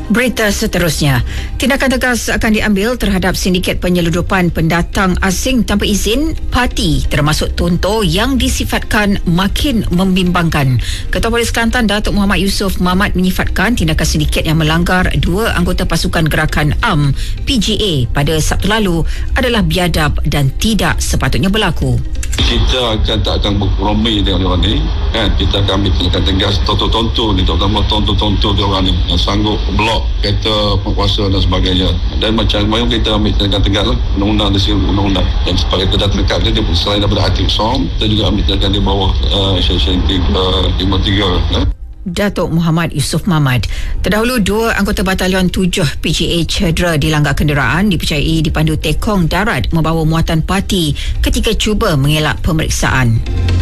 Berita seterusnya, tindakan tegas akan diambil terhadap sindiket penyeludupan pendatang asing tanpa izin parti termasuk Tonto yang disifatkan makin membimbangkan. Ketua Polis Kelantan Datuk Muhammad Yusof Mamat menyifatkan tindakan sindiket yang melanggar dua anggota pasukan gerakan AM PGA pada Sabtu lalu adalah biadab dan tidak sepatutnya berlaku. Kita tak akan berkompromi dengan orang ni, kan? Kita akan ambil tindakan tegas. Tonto-tonto ni, terutama tonto-tonto dia orang ni yang sanggup blok kereta penguasa dan sebagainya. Dan macam mana kita ambil tindakan tegas lah. Undang-undang dia sendiri, undang-undang. Dan sebagai kita terdekat dia selain daripada hati kosong, kita juga ambil tindakan di bawah Seksyen 353. Datuk Muhammad Yusof Mamat. Terdahulu, dua anggota Batalion 7 PGA cedera dilanggar kenderaan dipercayai dipandu tekong darat membawa muatan parti ketika cuba mengelak pemeriksaan.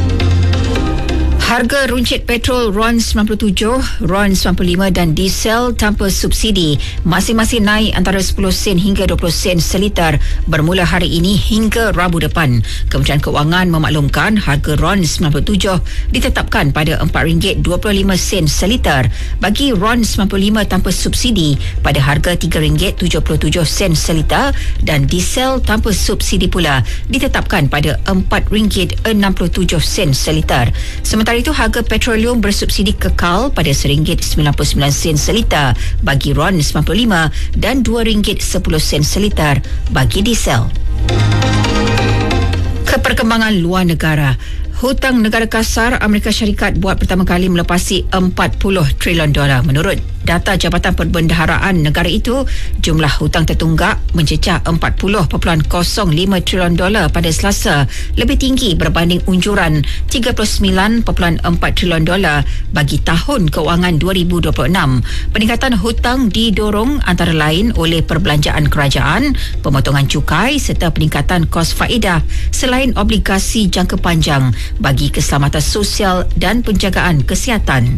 Harga runcit petrol RON 97, RON 95 dan diesel tanpa subsidi masing-masing naik antara 10 sen hingga 20 sen seliter bermula hari ini hingga Rabu depan. Kementerian Keuangan memaklumkan harga RON 97 ditetapkan pada RM4.25 seliter bagi RON 95 tanpa subsidi pada harga RM3.77 seliter dan diesel tanpa subsidi pula ditetapkan pada RM4.67 seliter. Sementara itu, harga petroleum bersubsidi kekal pada RM1.99 seliter bagi RON 95 dan RM2.10 seliter bagi diesel. Keperkembangan luar negara. Hutang negara kasar Amerika Syarikat buat pertama kali melepasi $40 trilion. Menurut data Jabatan Perbendaharaan negara itu, jumlah hutang tertunggak mencecah $40.05 trilion pada Selasa, lebih tinggi berbanding unjuran $39.4 trilion bagi tahun kewangan 2026. Peningkatan hutang didorong antara lain oleh perbelanjaan kerajaan, pemotongan cukai serta peningkatan kos faedah selain obligasi jangka panjang bagi keselamatan sosial dan penjagaan kesihatan.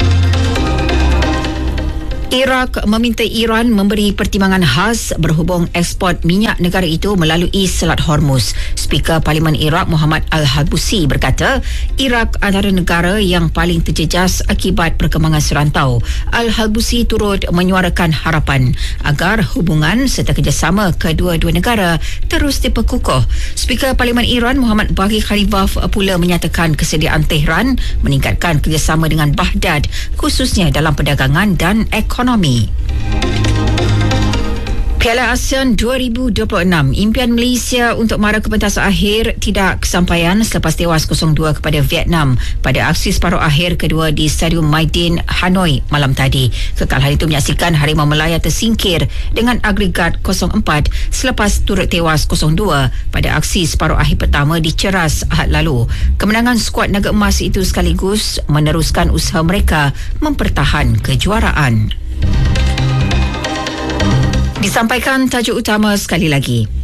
Iraq meminta Iran memberi pertimbangan khas berhubung ekspor minyak negara itu melalui Selat Hormuz. Speaker Parlimen Iraq Muhammad Al-Halbusi berkata, Iraq antara negara yang paling terjejas akibat perkembangan serantau. Al-Halbusi turut menyuarakan harapan agar hubungan serta kerjasama kedua-dua negara terus diperkukuh. Speaker Parlimen Iran Muhammad Baghi Khalibaf pula menyatakan kesediaan Tehran meningkatkan kerjasama dengan Baghdad khususnya dalam perdagangan dan ekonomi. Piala ASEAN 2026, impian Malaysia untuk mara ke pentas akhir tidak kesampaian selepas tewas 0-2 kepada Vietnam pada aksi separuh akhir kedua di Stadium Maidin, Hanoi malam tadi. Kekalahan itu menyaksikan Harimau Melaya tersingkir dengan agregat 0-4 selepas turut tewas 0-2 pada aksi separuh akhir pertama di Ceras Ahad lalu. Kemenangan skuad naga emas itu sekaligus meneruskan usaha mereka mempertahan kejuaraan. Disampaikan tajuk utama sekali lagi.